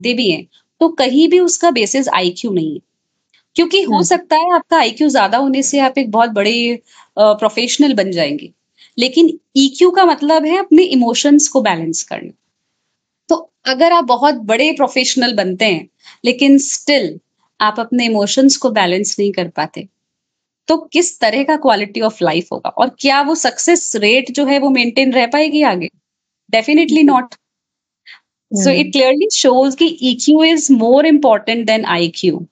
भी हैं, तो कहीं भी उसका बेसिस आईक्यू नहीं है। क्योंकि हो हम्म। सकता है आपका आईक्यू ज़्यादा होने से आप एक बहुत बड़े प्रोफेशनल बन जाएँगे। लेकिन ईक्यू का मतलब है अपने इमोशंस को बैलेंस करना। तो अगर आप बहुत बड़े प्रोफेशनल बनते हैं, लेकिन स्टिल आप अपने इमोशंस को बैलेंस नहीं कर पाते, तो किस तरह का क्वालिटी ऑफ लाइफ होगा? और क्या वो सक्सेस रेट जो है वो मेंटेन रह पाएगी आगे? Definitely not. So it hmm. Clearly shows कि EQ is more important then IQ.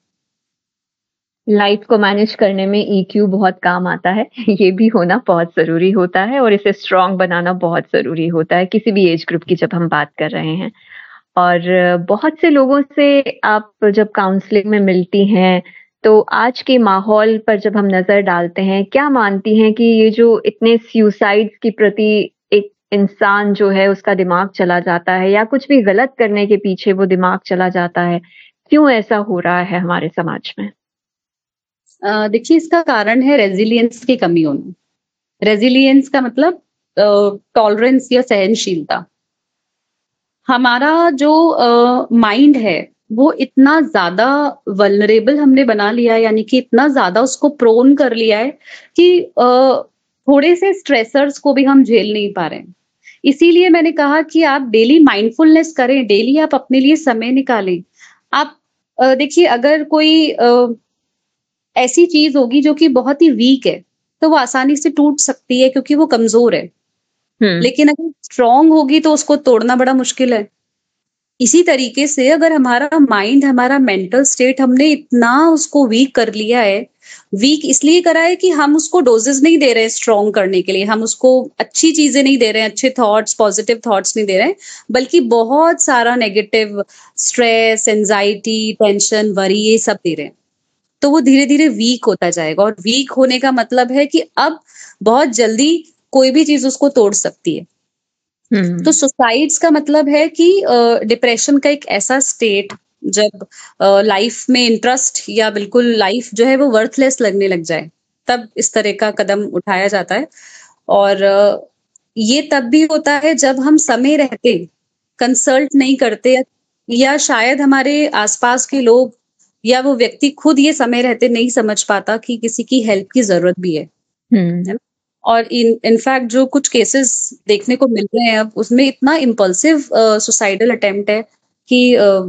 Life को मैनेज करने में ईक्यू बहुत काम आता है। ये भी होना बहुत ज़रूरी होता है और इसे स्ट्रॉन्ग बनाना बहुत ज़रूरी होता है, किसी भी एज ग्रुप की जब हम बात कर रहे हैं। और बहुत से लोगों से आप जब काउंसलिंग में मिलती हैं, तो आज के माहौल पर जब हम नज़र डालते हैं, क्या मानती हैं कि ये जो इतने सुसाइड्स के प्रति एक इंसान जो है उसका दिमाग चला जाता है या कुछ भी गलत करने के पीछे वो दिमाग चला जाता है, क्यों ऐसा हो रहा है हमारे समाज में? देखिए, इसका कारण है रेजिलियंस की कमी होना। रेजिलियंस का मतलब टॉलरेंस या सहनशीलता। हमारा जो माइंड है वो इतना ज्यादा वल्नरेबल हमने बना लिया है, यानी कि इतना ज्यादा उसको प्रोन कर लिया है कि थोड़े से स्ट्रेसर्स को भी हम झेल नहीं पा रहे हैं। इसीलिए मैंने कहा कि आप डेली माइंडफुलनेस करें, डेली आप अपने लिए समय निकालें। आप देखिए, अगर कोई ऐसी चीज होगी जो कि बहुत ही वीक है, तो वो आसानी से टूट सकती है क्योंकि वो कमजोर है। हुँ। लेकिन अगर स्ट्रांग होगी तो उसको तोड़ना बड़ा मुश्किल है। इसी तरीके से अगर हमारा माइंड, हमारा मेंटल स्टेट हमने इतना उसको वीक कर लिया है, वीक इसलिए करा है कि हम उसको डोजेस नहीं दे रहे हैं स्ट्रॉन्ग करने के लिए, हम उसको अच्छी चीजें नहीं दे रहे हैं, अच्छे थॉट्स, पॉजिटिव थॉट्स नहीं दे रहे हैं, बल्कि बहुत सारा negative stress, anxiety, tension, worry ये सब दे रहे हैं। तो वो धीरे धीरे वीक होता जाएगा, और वीक होने का मतलब है कि अब बहुत जल्दी कोई भी चीज उसको तोड़ सकती है। तो हुँ। सुसाइड्स का मतलब है कि डिप्रेशन का एक ऐसा स्टेट जब लाइफ में इंटरेस्ट या बिल्कुल लाइफ जो है वो वर्थलेस लगने लग जाए, तब इस तरह का कदम उठाया जाता है। और ये तब भी होता है जब हम समय रहते कंसल्ट नहीं करते, या शायद हमारे आसपास के लोग या वो व्यक्ति खुद ये समय रहते नहीं समझ पाता कि किसी की हेल्प की जरूरत भी है हुँ। ना? और इनफैक्ट जो कुछ केसेस देखने को मिल रहे हैं अब, उसमें इतना इम्पल्सिव सुसाइडल अटेम्प्ट है कि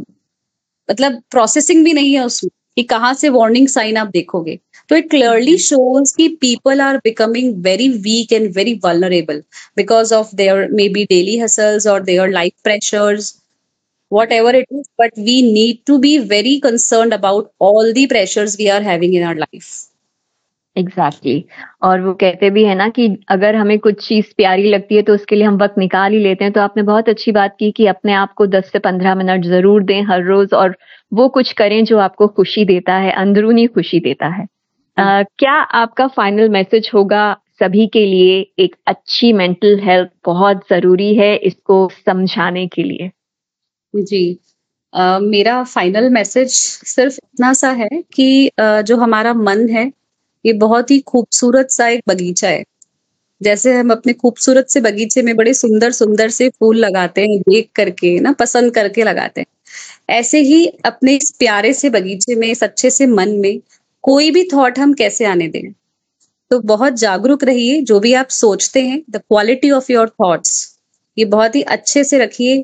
मतलब प्रोसेसिंग भी नहीं है उसमें कि कहाँ से वार्निंग साइन आप देखोगे। तो इट क्लियरली शोज कि people are becoming very weak and very vulnerable because of there may be daily hustles और their life pressures, whatever it is, but we need to be very concerned about all the pressures we are having in our life. Exactly. और वो कहते भी हैं ना कि अगर हमें कुछ चीज़ प्यारी लगती है तो उसके लिए हम वक़्त निकाल ही लेते हैं। तो आपने बहुत अच्छी बात की कि अपने आप को 10 से 15 मिनट ज़रूर दें हर रोज़ और वो कुछ करें जो आपको खुशी देता है, अंदरूनी खुशी देता है। क्या आपका फाइनल मैसेज होगा सभी के लिए, एक अच्छी मेंटल हेल्थ बहुत ज़रूरी है इसको समझाने के लिए? जी। मेरा फाइनल मैसेज सिर्फ इतना सा है कि जो हमारा मन है, ये बहुत ही खूबसूरत सा एक बगीचा है। जैसे हम अपने खूबसूरत से बगीचे में बड़े सुंदर-सुंदर से फूल लगाते हैं, देख करके ना, पसंद करके लगाते हैं। ऐसे ही अपने इस प्यारे से बगीचे में, इस अच्छे से मन में कोई भी थॉट हम कैसे आने दें? तो बहुत जागरूक रहिए, जो भी आप सोचते हैं, the quality of your thoughts, ये बहुत ही अच्छे से रखिए।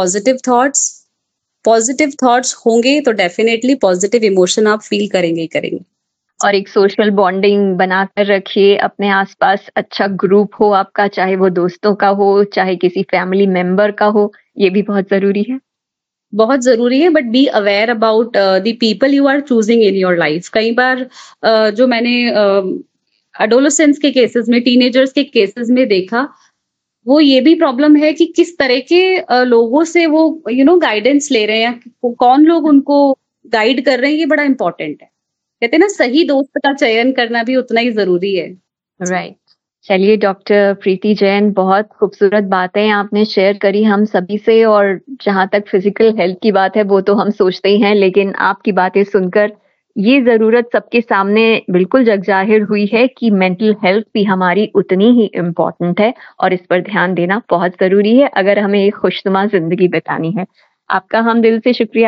पॉजिटिव थॉट्स होंगे तो डेफिनेटली पॉजिटिव इमोशन आप फील करेंगे ही करेंगे। और एक सोशल बॉन्डिंग बनाकर रखिए, अपने आसपास अच्छा ग्रुप हो आपका, चाहे वो दोस्तों का हो, चाहे किसी फैमिली मेंबर का हो, ये भी बहुत ज़रूरी है। बहुत ज़रूरी है, but be aware about the people you are choosing in your life. कई बार जो मैंने एडोलेसेंस के केसेस में, टीनेजर्स के केसेस में देखा, वो ये भी प्रॉब्लम है कि किस तरह के लोगों से वो गाइडेंस ले रहे हैं, कौन लोग उनको गाइड कर रहे हैं, ये बड़ा इंपॉर्टेंट है। कहते हैं ना, सही दोस्त का चयन करना भी उतना ही ज़रूरी है। राइट। चलिए डॉक्टर प्रीति जैन, बहुत खूबसूरत बातें आपने शेयर करी हम सभी से, और जहाँ तक फिजिकल हेल्थ की बात है वो तो हम सोचते ही हैं, लेकिन आपकी बातें सुनकर ये ज़रूरत सबके सामने बिल्कुल जग जाहिर हुई है कि मेंटल हेल्थ भी हमारी उतनी ही इम्पोर्टेंट है और इस पर ध्यान देना बहुत ज़रूरी है अगर हमें एक खुशनुमा ज़िंदगी बितानी है। आपका हम दिल से शुक्रिया